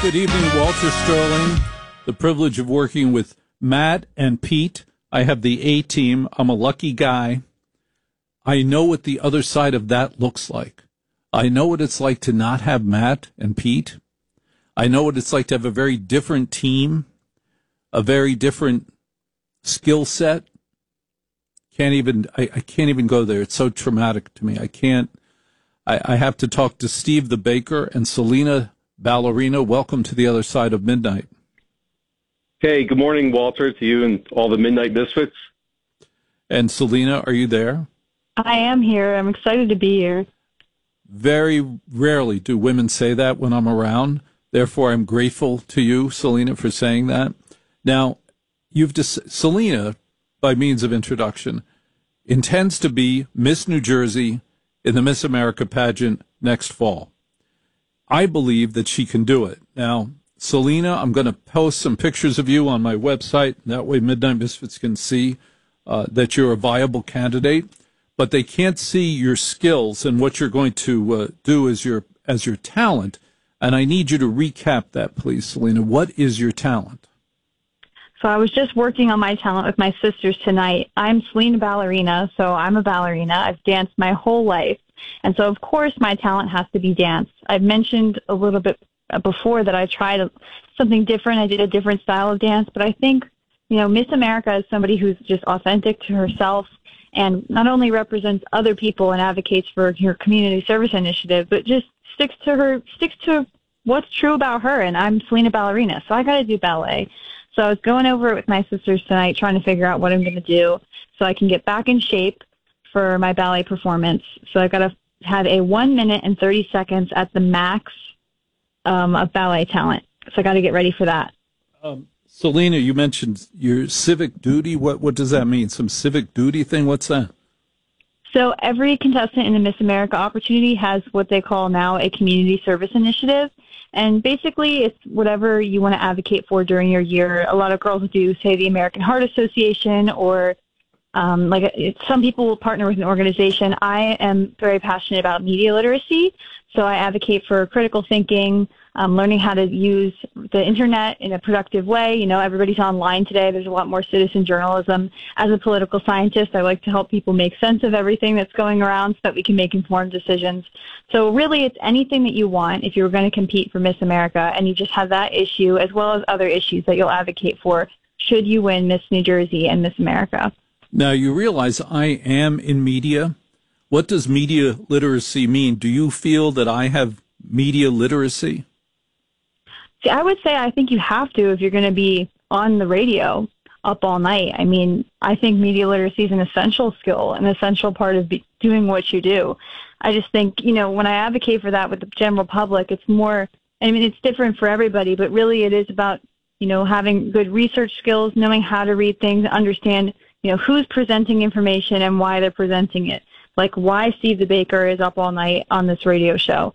Good evening, Walter Sterling. The privilege of working with Matt and Pete. I have the A team. I'm a lucky guy. I know what the other side of that looks like. I know what it's like to not have Matt and Pete. I know what it's like to have a very different team, a very different skill set. I can't even go there. It's so traumatic to me. I have to talk to Steve the Baker and Selena Ballerina. Welcome to the other side of midnight. Hey, good morning, Walter, to you and all the Midnight Misfits. And Selena, are you there? I am here. I'm excited to be here. Very rarely do women say that when I'm around. Therefore, I'm grateful to you, Selena, for saying that. Now, Selena, by means of introduction, intends to be Miss New Jersey in the Miss America pageant next fall. I believe that she can do it. Now, Selena, I'm going to post some pictures of you on my website. That way Midnight Misfits can see that you're a viable candidate. But they can't see your skills and what you're going to do as your talent. And I need you to recap that, please, Selena. What is your talent? So I was just working on my talent with my sisters tonight. I'm Selena Ballerina, so I'm a ballerina. I've danced my whole life. And so, of course, my talent has to be dance. I've mentioned a little bit before that I tried something different. I did a different style of dance. But I think, Miss America is somebody who's just authentic to herself and not only represents other people and advocates for her community service initiative, but just sticks to what's true about her. And I'm Selena Ballerina, so I got to do ballet. So I was going over it with my sisters tonight, trying to figure out what I'm going to do so I can get back in shape for my ballet performance. So I got to have a 1 minute and 30 seconds at the max of ballet talent. So I got to get ready for that. Selena, you mentioned your civic duty. What does that mean? Some civic duty thing? What's that? So every contestant in the Miss America opportunity has what they call now a community service initiative. And basically, it's whatever you want to advocate for during your year. A lot of girls do, say, the American Heart Association, or some people will partner with an organization. I am very passionate about media literacy, so I advocate for critical thinking, learning how to use the internet in a productive way. Everybody's online today. There's a lot more citizen journalism. As a political scientist, I like to help people make sense of everything that's going around so that we can make informed decisions. So really, it's anything that you want if you were going to compete for Miss America, and you just have that issue as well as other issues that you'll advocate for should you win Miss New Jersey and Miss America. Now, you realize I am in media. What does media literacy mean? Do you feel that I have media literacy? See, I would say I think you have to if you're going to be on the radio up all night. I mean, I think media literacy is an essential skill, an essential part of doing what you do. I just think, when I advocate for that with the general public, it's more, it's different for everybody, but really it is about, having good research skills, knowing how to read things, understand, who's presenting information and why they're presenting it. Like why Steve the Baker is up all night on this radio show.